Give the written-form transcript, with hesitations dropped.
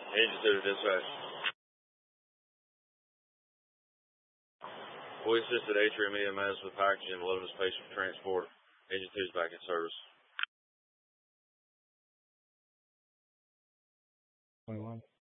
Engine 2 to dispatch. We assisted Atrium EMS with packaging and loading this patient for transport. Engine 2 is back in service. 21.